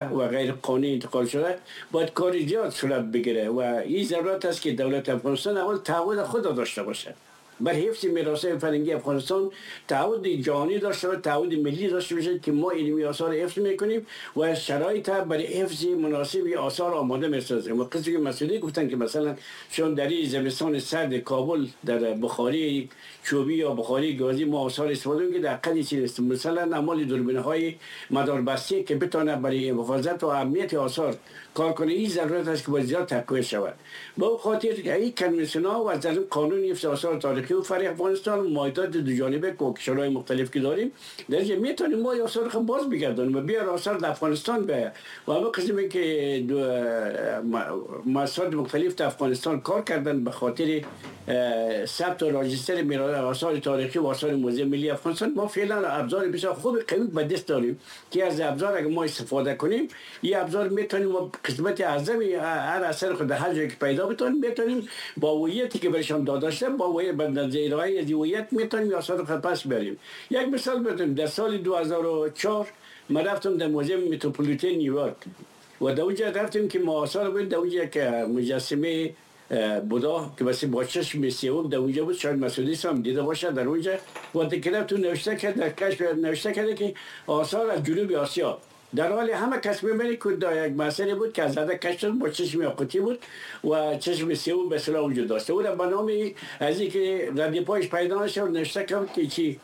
و غیر قانونی انتقال شده باید کار زیاد صورت بگیره و این ضرورت است که دولت افغانستان اول تعهد خود را داشته باشه بر حفظ میراث فرهنگی افغانستان، تعهد جهانی داشته باشه، تعهد ملی داشته باشه که ما علمی آثار حفظ میکنیم و شرایط برای حفظ مناسب آثار آماده میسازیم. و قصدی که مسئولی گفتن که مثلا چون در این زمستان سرد کابل در بخاری چوبی یا بخاری گازی ما آثار استفاده میکنیم که در قدی چیست مثلا اعمال دوربین های مداربستی که بتونه برای حفاظت و اهمیت آثار کار کنه. این ضرورت است که باید زیاد تقویت شود. با خاطر این کنوانسیون ها و از این قانون حفظ آثار تاریخی و فرهنگی افغانستان معاهدات دو جانبه با کشورهای مختلف که داریم در اینجا میتونیم ما آثار خود باز بگردانیم و بیار آثار در افغانستان به و همه قسمی که مؤسسات مختلف در افغانستان کار کردن به خاطر ثبت و راجستر میراث آثار تاریخی و آثار موزه ملی افغانستان. ما فعلا ابزار بسیار خوب قوی به دست داریم که از ابزار اگر ما استفاده کنیم این ابزار میتونیم قسمت اعظمی هر اثر خود هر جایی که پیدا بتونیم میتونیم با هویتی که برشان داده شده با هویت ارائه از هویت میتونیم آثار خود پس بریم. یک مثال بزنیم در سال 2004 ما رفتم در موزه متروپولیتن نیویورک و در اونجا رفتیم که ما آثار بود. در اونجا که مجسمه بودا که بسی با چشم سیوم در اونجا بود، شاید مسئولی هم دیده باشه در اونجا و دکتر تو نوشته کرد در کشف نوشته کرده که آثار از جنوب آسیا در حال همه کس می‌بینی که یک مسئله بود که از زده کشف شد با چشم یاقوتی بود و چشم سیوم به اصطلاح وجود داشته بود. به نام از اینکه ردی پایش پیدا نشد نوشته کرد که چی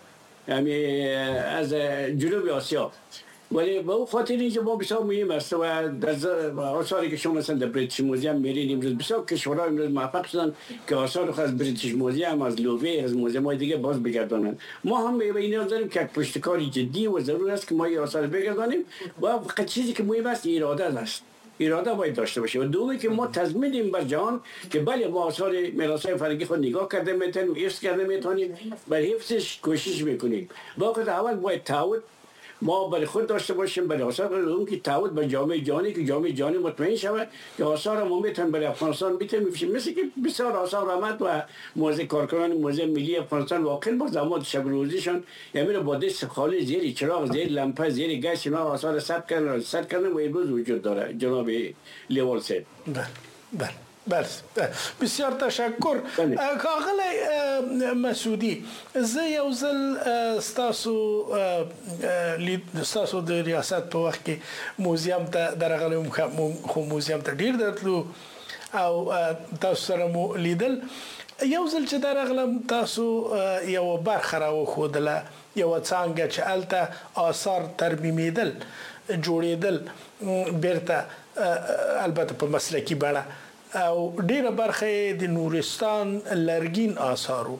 از جنوب آسیا. ولی به اون خاطر اینکه ما بسیار مهم است و در آثاری که شما مثلا در بریتیش موزیم میرین امروز بسیار کشورها امروز موفق شدن که آثار خود از بریتیش موزیم از لووی از موزیم های دیگه باز بگردانند. ما هم به این نیاز داریم که پشتکاری جدی و ضرور است که ما این آثار بگردانیم و فقط چیزی که مهم است اراده است. اراده باید داشته باشه و دومی که ما تضمینیم بر جهان که بله ما آثار میراث فرهنگی خود نگاه کرده میتونیم حفظ کرده میتونیم بر حفظش کوشش میکنیم. واقعا اول باید تعهد ما برای خود داشته باشیم برای آثار اون که تعهد به جامعه جهانی که جامعه جهانی مطمئن شود که آثار ما میتونن برای افغانستان میتونیم مثل که بسیار آثار آمد و موزه کارکنان موزه ملی افغانستان واقعا با زمان شب روزیشان یعنی با دست خالی زیر چراغ زیر لمپه زیر گاز اینا آثار ثبت کردن و امروز وجود داره جناب لیوال سید. بله بله بسیار تشکر. آقای مسعودی زه یو ځل ستاسو د ریاست په وخت کې موزیم ته درغلی خو موزیم ته ډیر درتلو او تاسو سره مو لیدل. یو ځل چې درغلم تاسو یو برخه راوښودله یو څانګه چې هلته آثار ترمیمېدل جوړېدل بیرته البته په مسلکي بڼه او ډیره برخه د نورستان لرګین آثارو.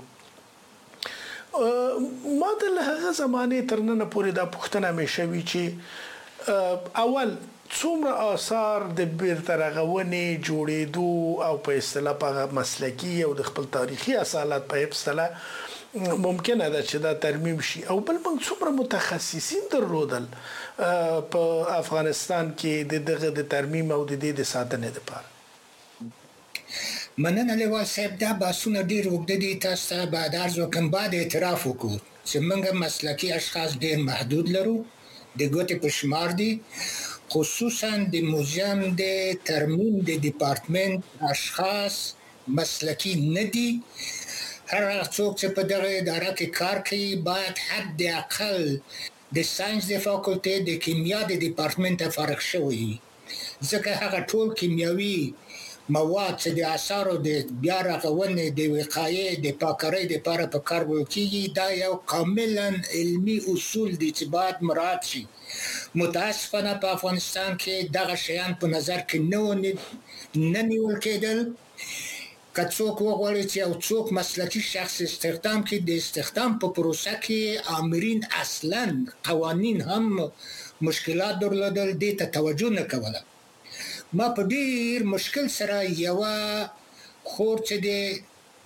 ما د هغه زمانې تر نن پورې دا پوښتنه مې شوې چې اول څومره آثار د بیرته رغونې جوړېدو او په اصطلاح په مسلکي او د خپل تاریخي اصالت په اصطلاح ممکنه ده چې دا ترمیم شي او بل موږ څومره متخصصین درلودل په افغانستان کې د دغه د ترمیم او د دې د ساتنې لپاره. مننه لیوال صاحب دا بحثونه ډېر اوږده دي. تاسو ته باید عرض وکړم باید اعتراف وکړو چې موږ مسلکي اشخاص ډېر محدود لرو د ګوتې په شمار دي خصوصا د موزیم د ترمیم د ډیپارټمنټ اشخاص مسلکي نه دي. هر هغه څوک چې په دغه اداره کې کار کوي باید حد اقل د ساینس د فاکولټې د کیمیا د ډیپارټمنټ فارغ شوی وي ځکه هغه ټول کیمیاوي مواد چې د آثارو د بیا رغونې د وقایې د پاکرۍ لپاره په کار وړل کېږي دا یو کاملا علمي اصول دي چې باید مراعات شي. متاسفانه په افغانستان کې دغه شیان په نظر کې نه نیول کېدل. که څوک وغواړي چې یو څوک مسلکي شخص استخدام کړي د استخدام په پروسه کې آمرین اصلا قوانین هم مشکلات درلودل دې ته توجه نه کوله. ما په ډیر مشکل سره یوه خور چې د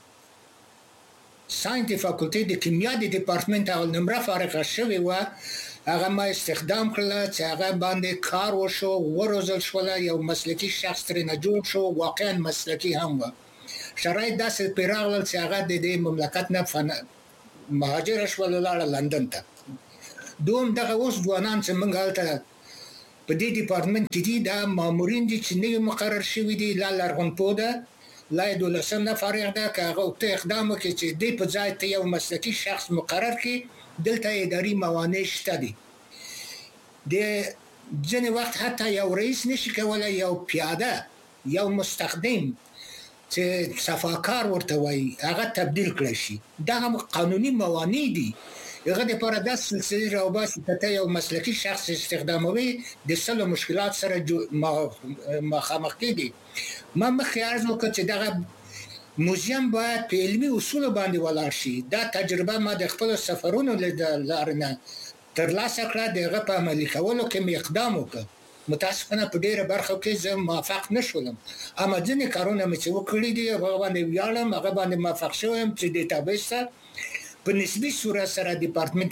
ساینس د فاکولټې د کیمیا د ډیپارټمنټ اول نمره فارغه شوې وه هغه ما استخدام کړله چې هغه باندې کار وشو وروزل شوله یو مسلکي شخص ترېنه جوړ شو واقعا مسلکي هم وه. شرایط داسې پرې راغلل چې هغه د دې مملکت نه مهاجره شول لاړه لندن ته. دوم دغه اوس ځوانان چې موږ هلته په دې ډپارټمنټ کې دي دا مامورین دي چې نوي مقرر شوي دي لا لرغونپوه ده لا 12 نه فارغ ده که هغه ته اقدام وکړي چې دې په ځای ته یو مسلکي شخص مقرر کړي دلته اداري موانع شته دي د ځینې وخت حتی یو رئیس نشي کولای یو پیاده یو مستخدم چې صفاکار ورته وایي هغه تبدیل کړی شي دا هم قانوني موانع دي هغه د لپاره د سلسله راوباسي ته یو مسلکي شخص استخداموي د سلو مشکلات سره مخامخ کیږي ما مخکې عرض وکړ چې دغه موزیم باید په علمي اصول باندې ولاړ شي دا تجربه ما د خپل سفرونو لارنه ترلاسه کړه دغه په عملي کولو کې مې اقدام وکړ متاسفانه په ډیره برخه کې زه موافق نشولم اما ځینې کارونه مې چې وکړي دي هغه باندې ویاړم هغه باندې موافق شوم چې ډیټابیس په نسبی صورت سره ډپارټمنټ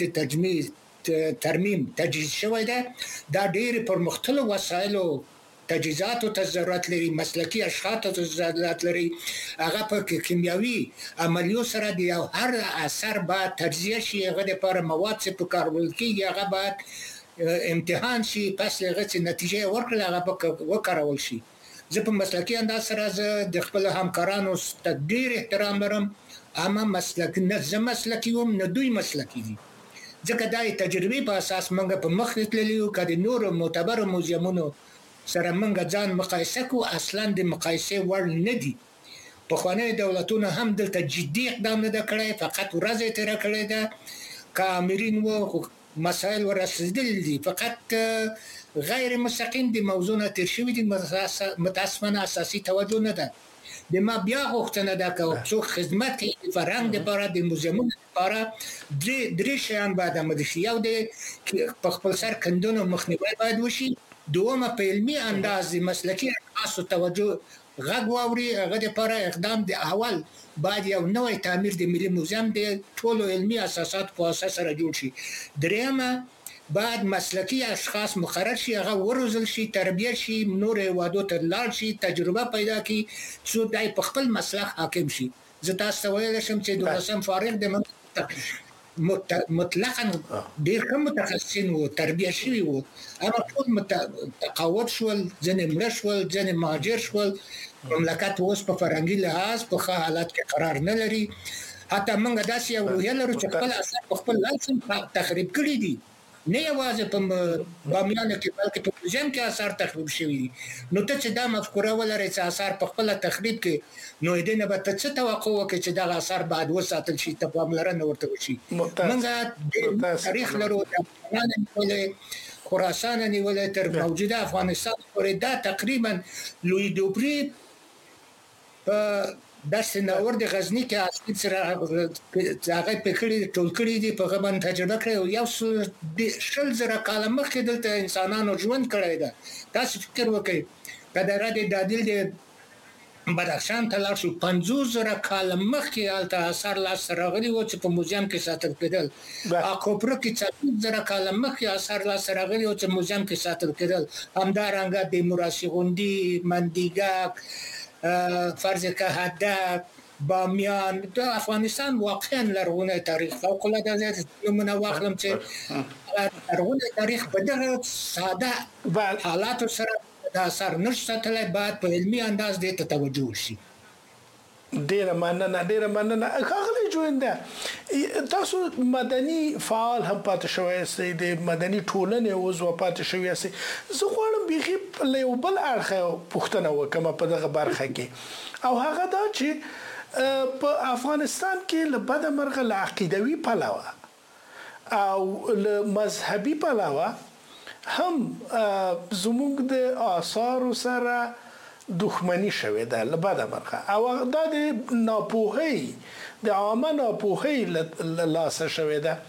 ترمیم تجهیز شوی ده دا ډېر پر مختلفو وسایلو تجهیزاتو ته ضرورت لري مسلکي اشخاصو ته ضرورت لري هغه په کیمیاوي عملیو سره دی او هر اثر باید تجزیه شي هغه لپاره مواد چې په کارول کېږي هغه باید امتحان شي پس هغه چې نتیجه ورکړي هغه وکارول شي زه په مسلکي انداز سره د خپل همکارانو ډېر احترام لرم اما مسلکي هم نه دوی مسلکي دي ځکه دا تجربه په اساس موږ په مخ تللیو کړي نور معتبر موزیمونو سره موږ ځان مقایسه کو اصلا د مقایسه وړ نه دي په خوانه دولتونو هم دلته جدي اقدام نه کړی فقط ورځ تیر کړی دا کامرین وو مسائل ورسېدل دي فقط غیر مستقیم د موضوع نه تیر شوی دي متاسفانه اساسي توجه نه ده د ما بیا غوښتنه ده که څوک خدمت کوي فرهنګ لپاره د موزیمونو لپاره درې شیان باید عملي شي یو د خپل سر کندونو مخنیوي باید وشي دومه په علمي انداز مسلکي اشخاصو توجه غږ واوري هغه لپاره اقدام د اول باید یو نوې تعمیر د ملي موزیم د ټولو علمي اساسات په اساس سره جوړ شي درېمه بعد مسلکی اشخاص مقرر شي هغه ورزل شي تربیه شي نور وادو ته لاړ شي تجربه پیدا کی څو دای په خپل مسلک حاکم شي زه تاسو ویل شم چې دوسم فارغ د مطلقاً ډیر کم متخصصین وو تربیه شوی وو اما ټول تقاعد شول ځنې مړ شول ځنې مهاجر شول مملکت اوس په فرهنګي لحاظ په ښه حالت کې قرار نه لري حتی موږ داسې یو روحیه لرو چې خپل اثر په خپل لاس تخریب کړی دي نه یوازې په بامیان کې بلکې په موزیم کې آثار تخریب شوي دي نو ته چې دا مفکوره ولرې چې آثار په خپل تخریب کې نو دې نه به څه توقع وکړي چې دا آثار بعد وساتل شي ته پاملرنه ورته وشي موږ تاریخ لرو د خراسان نیولې تر موجوده افغانستان پورې دا تقریبا لوی دوبري په درس ناور د غزنی کې اصلي سره هغه پکړې ټول کړې دي په غبن تجربه کړې یو شل زره کال مخکې دلته انسانانو ژوند کړی دا تاسو فکر وکړئ کله د دادل د بدخشان ته لاړ شو 50 زره کال مخکې الته اثر لاس راغلي و چې په موزیم کې ساتل کېدل اکوپر کې 40 زره کال مخکې اثر لاس راغلي و چې موزیم کې ساتل کېدل همدارنګه د مراسي غوندي مندیګاک فرض که هدف بامیان د افغانستان واقعا لرغونی تاریخ فوق العاده زیات یومونه واخلم چې لرغونی تاریخ په دغه ساده حالات سره د اثر نشته تل بعد په علمي انداز دې ته توجه شي ډیره مننه ښاغلی جوینده تاسو مدني فعال هم پاتې شوی یاستئ د مدني ټولنې عضو پاتې شوی یاستئ زه غواړم بیخي له یو بل اړخه پوښتنه وکړم په دغه برخه کې او هغه دا چې په افغانستان کې له بده مرغه له عقیدوي پلوه او له مذهبي پلوه هم زموږ د آثارو سره دښمنی شوې ده لبده مرخه او دا د ناپوهۍ د عامه ناپوهۍ لاسه شوې ده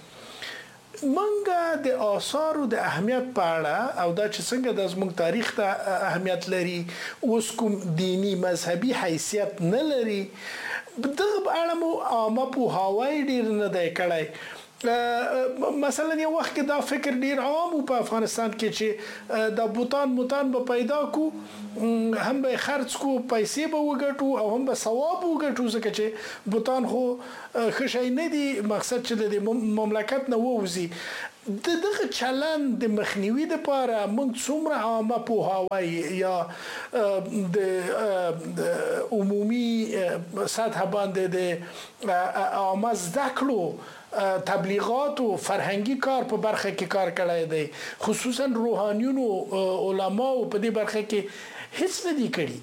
منګه د آثارو د اهمیت په اړه او دا چې څنګه د زموږ تاریخ ته اهمیت لري اوس کوم دینی مذهبي حیثیت نه لري دغه اړه مو عامه پوهاوی ډیر نه دی کړی مثلا یو وخت کې دا فکر ډیر عام په افغانستان کې چې د بوتان به پیدا کو هم به خرڅ کو پیسې به وګټو او هم به ثواب وګټو ځکه چې بوتان خو خشای نه دي مقصد چې د مملکت نه ووزي دغه چلند د مخنیوي لپاره موږ څومره عامه پوهاوی یا د عمومي سطح باندې د عامه زده کړو تبلیغات او فرهنګي کار په برخه کې کار کړی دی، خصوصا روحانیونو علماو په دې برخه کې هیڅ نه دي کړي.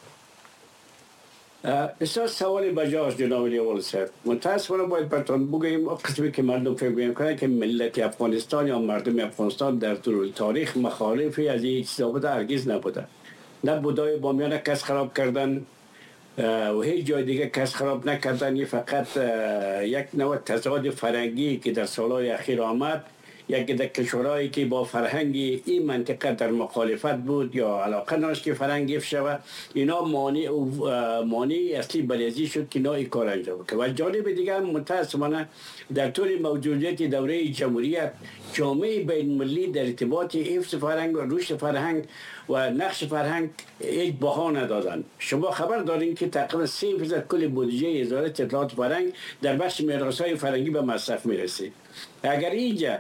احساس سوالی بجاست جناب لیوال صاحب. متاسفانه باید براتون بگوییم قسمی که مردم فکر میکنند که ملت افغانستان یا مردم افغانستان در طول تاریخ مخالفی از این چیزا بوده، هرگز نبوده. نه بودای بامیان کس خراب کردن و هیچ جای دیگه کس خراب نکردن. این فقط یک نوع تضاد فرهنگی که در سالهای اخیر آمد، یکی در کشورهایی که با فرهنگ این منطقه در مخالفت بود یا علاقه نداشت که فرهنگ حفظ شود، اینا مانع اصلی بریزی شد که اینا این کار انجام کرد. و جانب دیگه متاسفانه در طول موجودیت دوره جمهوریت جامعه بین المللی در ارتباط حفظ فرهنگ و رشد فرهنگ و نقش فرهنگ هیچ بها ندادن. شما خبر دارین که تقریبا 3% کل بودجه وزارت اطلاعات فرهنگ در بخش میراث‌های فرهنگی به مصرف میرسه. اگر اینجا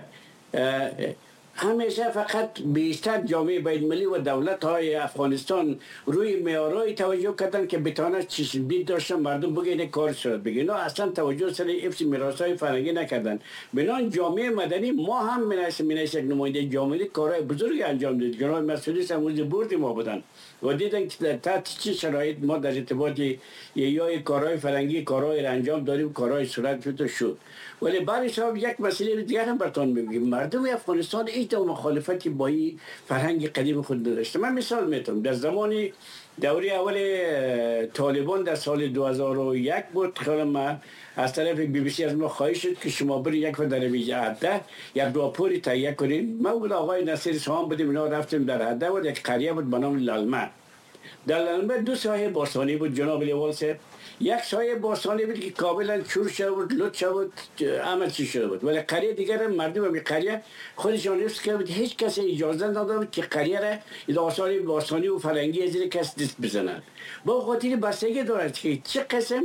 همیشه فقط بیشتر جامعه بین المللی و دولت های افغانستان روی معیارهای توجه کردن که بتونه چشمدید داشتن مردم بگین کار شد بگین، نه اصلا توجه سر حفظ میراث‌های فرهنگی نکردن. بنان جامعه مدنی ما هم منش یک نماینده جامعه کارهای بزرگی انجام داد. جناب مسئولی سموز بورد ما بودن و دیدن که تحت چه شرایط ما در ارتباط یا کارهای فرهنگی کارهای انجام داریم، کارهای صورت شد. ولی بعدش هم یک مسئله دیگر هم براتون میگم، مردم افغانستان هیچ مخالفتی با این فرهنگ قدیم خود نداشته. من مثال میتونم، در زمان دوره اول طالبان در سال 2001 بود که ما از طرف BBC از ما خواهش شد که شما بری یک درجه حده یک راپوری تهیه کنین. ما بود آقای نصیر سهام بودیم، اینا رفتیم در حده بود، یک قریه بود به نام لالمه. در لالمه دو سایه باستانی بود جناب لیوال صاحب. یک سایه باستانی بود که کاملا چور شده بود، لط شده بود، عمل چی شده بود. ولی قریه دیگر مردم به قریه خودشان حفظ کرده بود، هیچ کسی اجازه نداده بود که قریه را این آثار باستانی و فرهنگی از کس دست بزنند. با خاطر بستگی دارد که چه قسم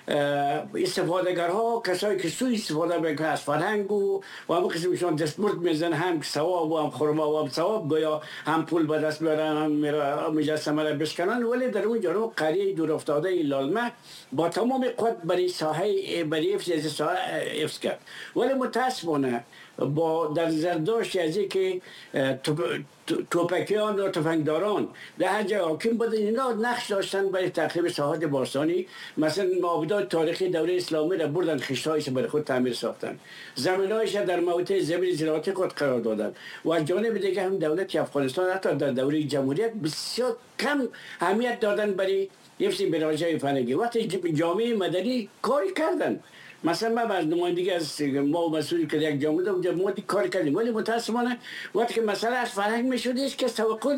استفادهگرها، کسایی که سوء استفاده میکنن از فرهنگ و همون قسمشان دستمزد میزنن، هم ثواب و هم خرما و هم ثواب، گویا هم پول به دست بیارن، هم مجسمه را بشکنن. ولی در اون جانب قریه دور افتاده لالمه با تمام قوت برای ساحه برای حفظ ساحه حفظ کرد. ولی متاسفانه با در زرداشت از که توپکیان و تفنگداران در هر جای حاکم بودن، اینا نقش داشتن برای تخریب ساحات باستانی. مثلا معابدات تاریخی دوره اسلامی را بردن، خشت‌هایش برای خود تعمیر ساختن، زمین‌هایش در موطع زمین زراعتی خود قرار دادن. و از جانب دیگه هم دولت افغانستان حتی در دوره جمهوریت بسیار کم اهمیت دادن برای حفظ میراث‌های فرهنگی. وقتی جامعه مدنی کاری کردن، مثلا ما از نمایندگی از ما مسئولی که یک جامعه اونجا ما کار کردیم، ولی متاسفانه وقتی که مسئله از فرهنگ میشد هیچ کس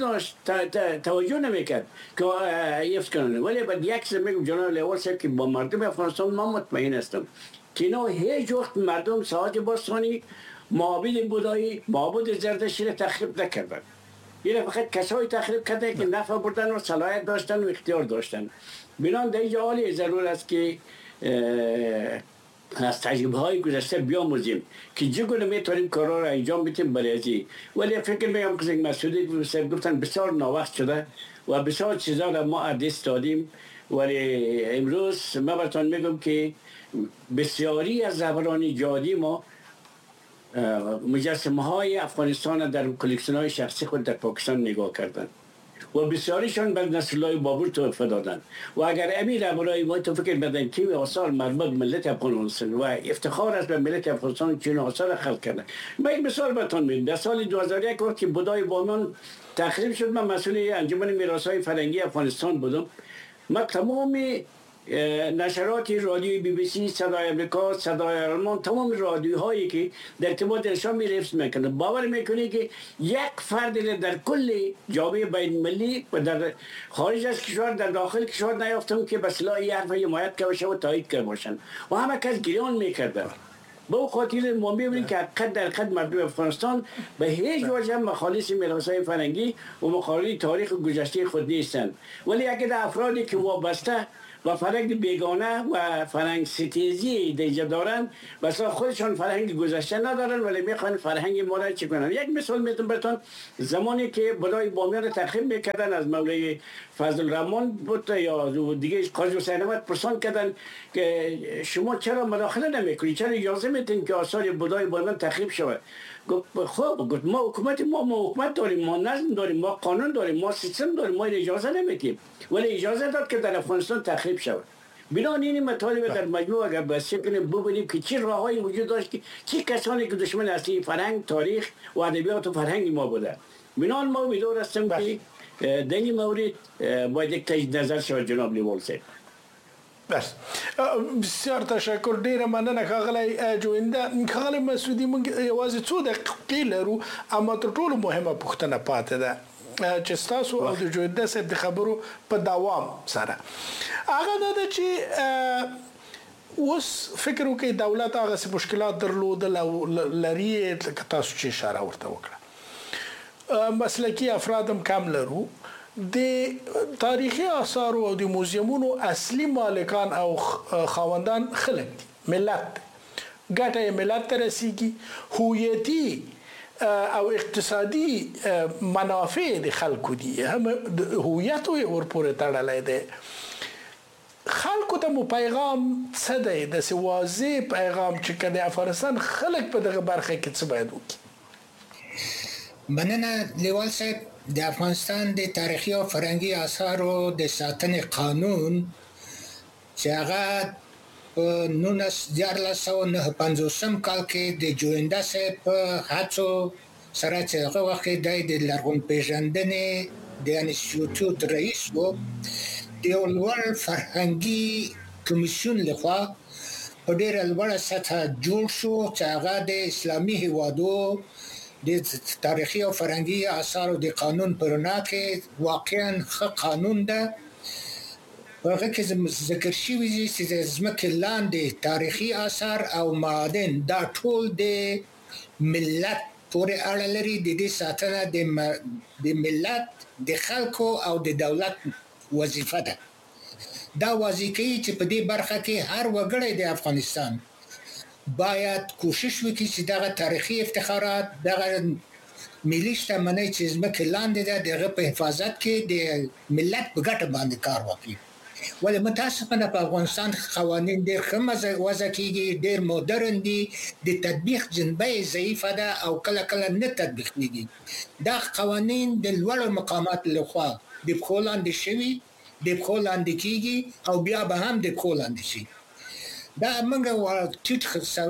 توجه نمیکرد که حفظ کنن. ولی بعد یک سر میگم جناب لیوال صاحب که با مردم افغانستان ما مطمئن هستم که اینا هیچ وقت مردم ساحات باستانی، معابد بودایی، معبد زردشتی را تخریب نکردن. این فقط کسایی تخریب کرده که نفع بردن و صلاحیت داشتن و اختیار داشتن. بنان در اینجا حالی ضرور است که از تجربه های گذشته بیاموزیم که چگونه میتونیم کارا را انجام بدیم برای. ولی فکر میکنم که مسئولی صاحب گفتن بسیار ناوقت شده و بسیار چیزا را ما از دست دادیم. ولی امروز من براتون میگم که بسیاری از رهبران جهادی ما مجسمه های افغانستان در کلکسیون های شخصی خود در پاکستان نگاه کردند و بسیاریشان به نصرالله بابور تحفه دادن. و اگر امیر رهبران ما تو فکر بدن که آثار مربوط به ملت افغانستان و افتخار است به ملت افغانستان چین آثار خلق کردن. من یک مثال براتون میگم. در سال 2001 وقتی که بودای بامیان تخریب شد، من مسئول انجمن میراث‌های فرهنگی افغانستان بودم. من تمام نشرات رادیوی BBC، صدای امریکا، صدای آلمان، تمام رادیوهایی که در ارتباط نشان حفظ میکنه، باور میکنه که یک فرد در کل جامعه بین المللی و در خارج از کشور در داخل کشور نیافتم که به اصطلاح این حرف حمایت کرده و تایید کرده باشن و همه کس گریان میکردن. با خاطر ما میبینیم که قد در قد مردم افغانستان به هیچ وجه مخالف میراث‌های فرهنگی و مخالف تاریخ گذشته خود نیستند. ولی اگر افرادی که وابسته و فرهنگ بیگانه و فرهنگ ستیزی دیجا دارن بس خودشان فرهنگ گذشته ندارن ولی میخوان فرهنگ ما را چی کنن. یک مثال میتونم براتون زمانی که بلای بامیان تخریب میکردن از مولای فضل الرحمن بود یا دیگه قاضی حسین احمد پرسان کردن که شما چرا مداخله نمیکنید، چرا اجازه میدین که آثار بلای بامیان تخریب شود؟ گفت ما حکومت داریم، ما نظم داریم، ما قانون داریم، ما سیستم داریم، ما اجازه نمیدیم ولی اجازه داد که در افغانستان تخریب شود. بنابراین این مطالب در مجموع اگر بحث کنیم ببینیم که چه راههایی وجود داشت که چه کسانی که دشمن اصلی فرهنگ، تاریخ و ادبیات و فرهنگ ما بوده. بنابراین ما امیدوار هستم که در این مورد باید یک تجدید نظر شود جناب لیوال صاحب. بس بسیار تشکر، ډیره مننه ښاغلی جوینده. ښاغلی مسعودي موږ یوازې څو دقیقې لرو اما تر ټولو مهمه پوښتنه پاتې ده چې ستاسو او د جوینده صاحب د خبرو په دوام سره هغه دا ده چې اوس فکر وکړئ دولت هغسې مشکلات درلودل او لري لکه تاسو چې اشاره ورته وکړه، مسلکي افراد هم کم لرو، د تاریخي آثار او د موزیمونو اصلي مالکان او خاوندان خلک دي، ملت دی، ګټه یې ملت ته رسیږي، هویتي او اقتصادي منافع د خلکو دي، هم هویت یې ورپورې تړلی دی. خلکو ته مو پیغام څه دی، داسې واضح پیغام چې که د افغانستان خلک په دغه برخه کې څه باید وکړي؟ مننه لیوال صاحب. د افغانستان د تاریخي او فرهنګي آثارو د ساتنې قانون چې هغه په 1959 کال کې د جوینده صاحب په هڅو سره چې هغه وخت د لرغونپېژندنې د انسټیټیوټ رئیس و، د یو لوړ فرهنګي کمیسیون لخوا په ډېره لوړه سطحه جوړ شو چې هغه د اسلامي هیوادو د تاریخي او فرهنګي آثارو د قانون په رڼا کې واقعا ښه قانون ده. په هغه کې ذکر شوي دي چې د ځمکې لاندې تاریخي آثار او معادن دا ټول د ملت پورې اړه لري. د دې ساتنه د ملت، د خلکو او د دولت وظیفه ده. دا وظیفه چې په دې برخه کې هر وګړی د افغانستان باید کوشش وکړي چې دغه تاریخي افتخارات، دغه ملي شتمنۍ چې ځمکې لاندې ده د هغه په حفاظت کې د ملت په ګټه باندې کار وکړي. ولې متاسفانه په افغانستان قوانین ډېر ښه وضع کېږي، ډېر مدرن دي، د تطبیق جنبه یې ضعیفه ده او کله کله نه تطبیق کېږي. دا قوانین د لوړو مقاماتو لخوا د پښو لاندې شوي، د پښو لاندې کېږي او بیا به هم د پښو لاندې شي. دا موږ ټیټ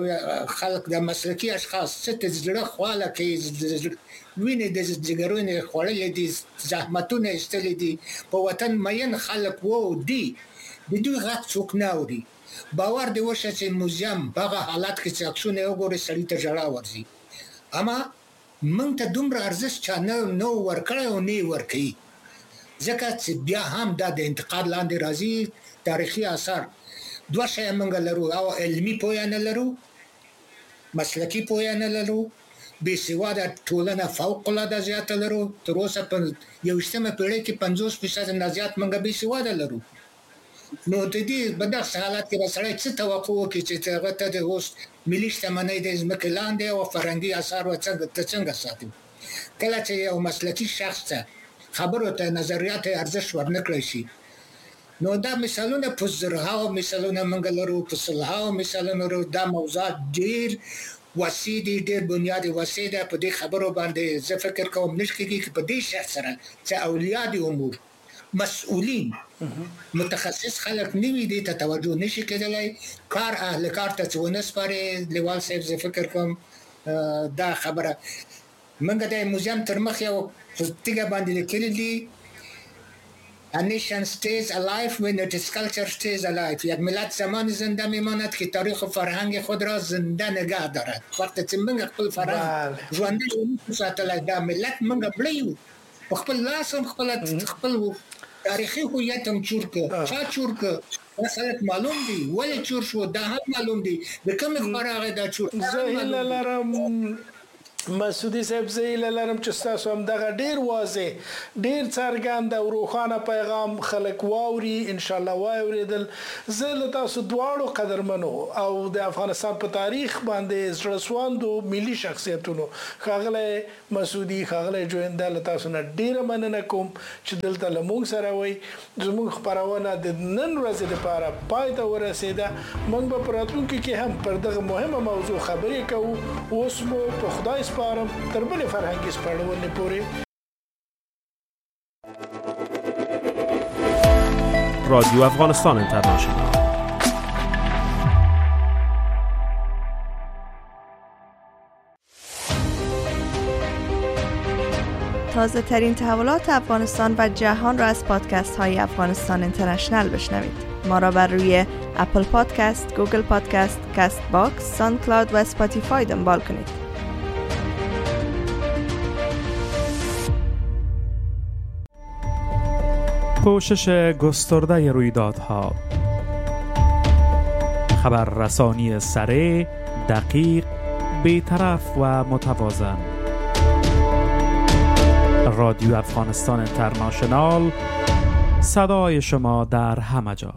خلک د مسلکي اشخاص څه ته زړه خواله کوي، وینې د جګرونې خوړلې دي، زحمتونه ایستلي دي، په وطن مین خلک وو دي، د دوی غږ څوک نه اوري. باور دې وشه چې موزیم په هغه حالت کې چې عکسونه یې وګوري سړي ته ژړا ورځي. اما موږ ته دومره ارزښت چا نه ورکړی او نه یې ورکوي، ځکه چې بیا هم دا د انتقاد لاندې راځي. تاریخي آثار دوه شیه موږ لرو، او علمي پوهه نه لرو، مسلکي پوهه نه لرو، بېسواده ټولنه فوق العاده زیاته لرو. تر اوسه په 21مه پیړۍ کې 50% نه زیات موږ بېسواده لرو. نو د دې په داسې حالت کې به سړی څه توقع وکړي چې هغه ته د اوس ملي شتمنۍ د ځمکې لاندې او فرهنګي آثار څنګه ساتي؟ کله چې یو مسلکي شخص ته خبرو ته نظریات ارزښت ورنکړی شي، نو دا مثالونه په زرهاو مثالونه موږ لرو، په سلهاو مثالونه لرو. دا موضوعات ډېر وسیع دي، ډېر بنیادي وسیع ده. په دې خبرو باندې زه فکر کوم نه کېږي چې په دې شرط سره چې اولیا د امور، مسؤلین، متخصص خلک نه وي، دې ته توجه نشي کېدلی. کار اهل کار ته چې ونه سپاري، لیوال صاحب زه فکر کوم دا خبره. موږ د موزیم تر مخ یو په تیږه باندې لیکلي دي A nation stays alive when its culture stays alive. یک ملت زمان زنده میماند که تاریخ و فرهنگ خود را زنده نگه دارد. وقتی چې موږ خپل فرهنګ ژوندی وساتلی، دا ملت موږ مړی په خپل لاس هم خپل تاریخي هویت هم چور که. چا چور که؟ دا خلک معلوم دي ولې چور شو، دا هم معلوم دي د کومې خبره هغه دا چور. زه هیله لرم مسعودي صاحب زه لرم چې تاسو هم دغه ډیر واضح ډیر څرګند او روښانه پیغام خلک واوري ان شاء الله واوریدل. زه له تاسو دواړو قدرمنو او د افغانستان په تاریخ باندې زړسواندو ملي شخصیتونو ښاغلی مسعودي ښاغلی جوینده له تاسو نه ډیره مننه کوم چې دلته له موږ سره وئ. زموږ خپرونه د نن ورځې لپاره پای ته ورسېده. موږ به په راتلونکي کې هم پر دغه مهمه موضوع خبرې کوو. اوس مو په خدای سپارم تر بلې فرهنګي سپړونې پورې. رادیو افغانستان اینترنشنال. تازه ترین تحولات افغانستان و جهان را از پادکست های افغانستان اینترنشنال بشنوید. ما را بر روی اپل پادکست، گوگل پادکست، کست باکس، ساوند کلاود و اسپاتیفای دنبال کنید. پوشش گسترده رویدادها، خبررسانی سریع، دقیق، بی‌طرف و متوازن. رادیو افغانستان اینترنشنال، صدای شما در همه جا.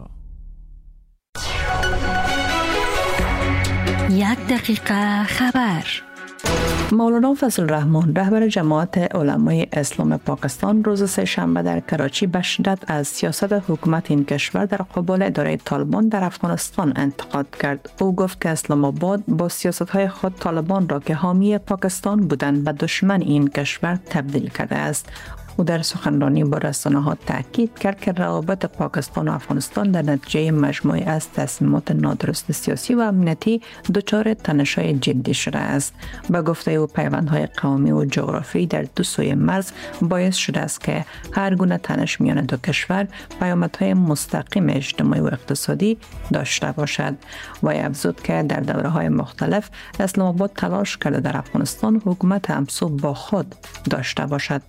1 دقیقه خبر. مولانا فضل الرحمن رهبر جماعت علمای اسلام پاکستان روز سه‌شنبه در کراچی به شدت از سیاست حکومت این کشور در قبال اداره طالبان در افغانستان انتقاد کرد. او گفت که اسلام آباد با سیاست‌های خود طالبان را که حامی پاکستان بودند به دشمن این کشور تبدیل کرده است. او در سخنرانی با رسانه‌ها تاکید کرد که روابط پاکستان و افغانستان در نتیجه مجموعی از تصمیمات نادرست سیاسی و امنیتی دچار تنش‌های جدی شده است. به گفته او پیوندهای قومی و جغرافیایی در دو سوی مرز باعث شده است که هر گونه تنش میان دو کشور پیامدهای مستقیم اجتماعی و اقتصادی داشته باشد. و افزود که در دوره‌های مختلف اسلام آباد تلاش کرده در افغانستان حکومت همسو با خود داشته باشد.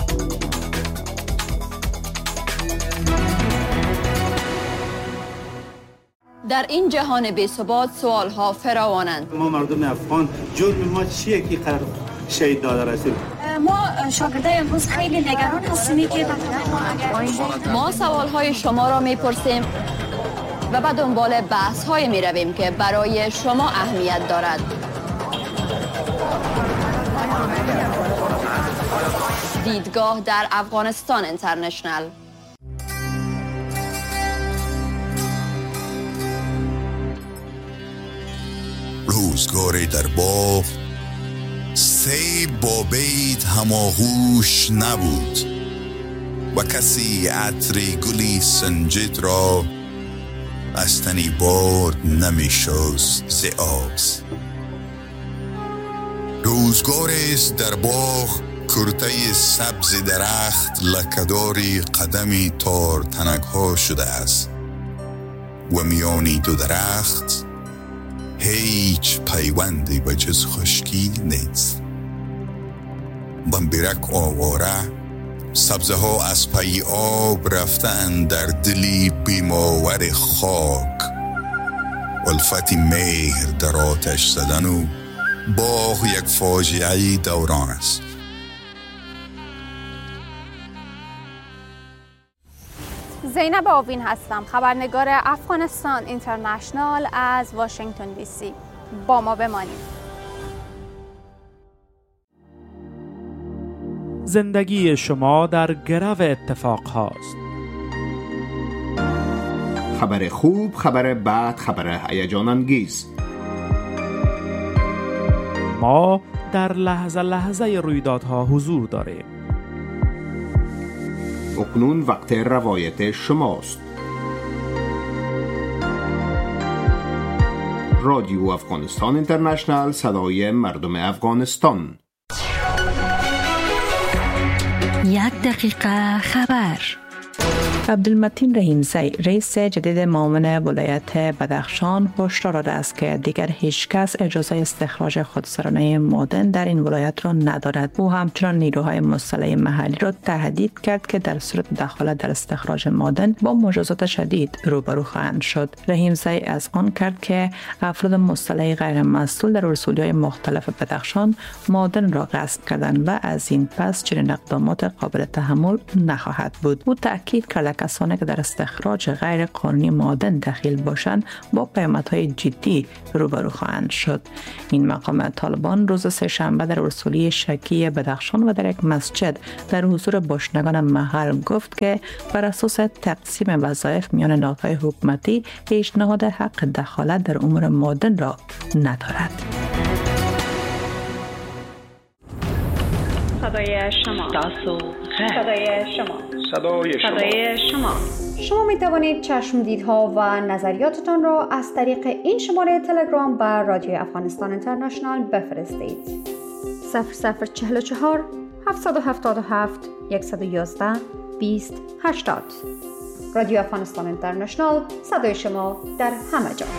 در این جهان بی‌ثبات سوال‌ها فراوانند. ما مردم افغان جرم ما چیه که قرار شهید داده رسید؟ ما شاگردای امروز خیلی نگران هستیم که ما سوال‌های شما را می‌پرسیم و به دنبال بحث‌های می‌رویم که برای شما اهمیت دارد. دیدگاه در افغانستان اینترنشنال. روزگاری در باغ سیب با بید هماغوش نبود و کسی عطر گلی سنجد را از تنی باد نمی شست ز آز. روزگاری است در باغ کرته سبز درخت لکه‌داری قدمی تار تنک‌ها شده است و میانی دو درخت هیچ پیوندی به جز خشکی نیست. بمبرک آواره سبزه ها از پی آب رفتن در دلی بیماور خاک. الفتی مهر در آتش زدن و باغ یک فاجعه دوران است. زینب آوین هستم، خبرنگار افغانستان اینترنشنال از واشنگتن دی سی. با ما بمانید. زندگی شما در گرو اتفاق هاست. خبر خوب، خبر بد، خبر هیجان انگیز. ما در لحظه لحظه رویدادها حضور داریم. اکنون وقت روایت شماست. رادیو افغانستان اینترنشنال، صدای مردم افغانستان. 1 دقیقه خبر. عبدالمتین رحیمزی رئیس جدید معاون ولایت بدخشان هشدار داده است که دیگر هیچ کس اجازه استخراج خودسرانه معدن در این ولایت را ندارد. او همچنان نیروهای مسلح محلی را تهدید کرد که در صورت دخالت در استخراج معدن با مجازات شدید روبرو خواهند شد. رحیمزی از آن کرد که افراد مسلح غیر مسئول در ولسوالی‌های مختلف بدخشان معدن را غصب کردند و از این پس چنین اقدامات قابل تحمل نخواهد بود. او تاکید کرد کسانی که در استخراج غیر قانونی معدن دخیل باشند با پیامدهای جدی روبرو خواهند شد. این مقام طالبان روز سه‌شنبه در ولسوالی شکی بدخشان و در یک مسجد در حضور باشندگان محل گفت که بر اساس تقسیم وظایف میان نهادهای حکومتی هیچ نهاد حق دخالت در امور معدن را ندارد. صدای شما. صدای شما. صدای شما. شما می توانید چشمدیدها و نظریاتتان را از طریق این شماره تلگرام بر رادیوی افغانستان اینترنشنال بفرستید. 0044 777 111 20 80. رادیو افغانستان اینترنشنال، صدای شما در همه جا.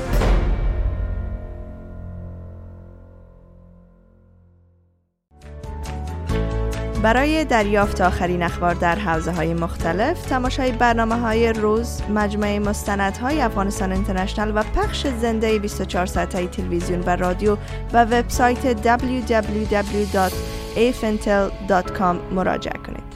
برای دریافت آخرین اخبار در حوزه‌های مختلف، تماشای برنامه‌های روز، مجموعه مستندهای افغانستان اینترنشنال و پخش زنده 24 ساعته تلویزیون و رادیو و وبسایت www.afintel.com مراجعه کنید.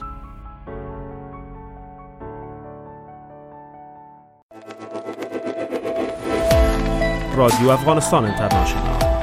رادیو افغانستان اینترنشنال